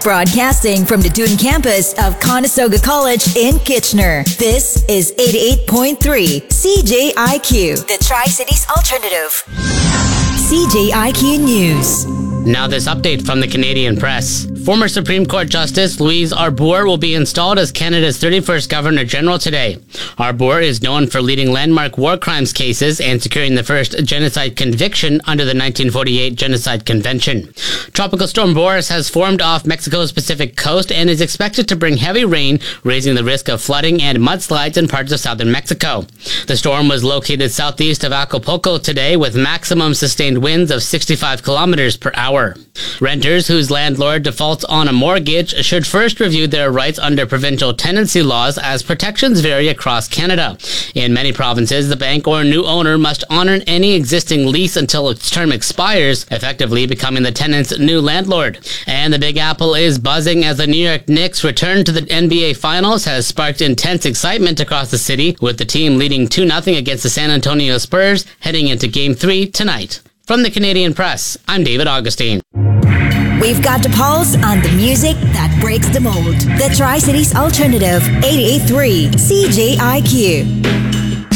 Broadcasting from the Dune campus of Conestoga College in Kitchener. This is 88.3 CJIQ, the Tri-Cities Alternative. CJIQ News. Now this update from the Canadian Press. Former Supreme Court Justice Louise Arbour will be installed as Canada's 31st Governor-General today. Arbour is known for leading landmark war crimes cases and securing the first genocide conviction under the 1948 Genocide Convention. Tropical Storm Boris has formed off Mexico's Pacific coast and is expected to bring heavy rain, raising the risk of flooding and mudslides in parts of southern Mexico. The storm was located southeast of Acapulco today with maximum sustained winds of 65 kilometers per hour. Renters whose landlord defaults on a mortgage should first review their rights under provincial tenancy laws, as protections vary across Canada. In many provinces, the bank or new owner must honor any existing lease until its term expires, effectively becoming the tenant's new landlord. And the Big Apple is buzzing as the New York Knicks' return to the NBA Finals has sparked intense excitement across the city, with the team leading 2-0 against the San Antonio Spurs heading into Game 3 tonight. From the Canadian Press, I'm David Augustine. We've got the pulse on the music that breaks the mold. The Tri-Cities Alternative, 88.3 CJIQ.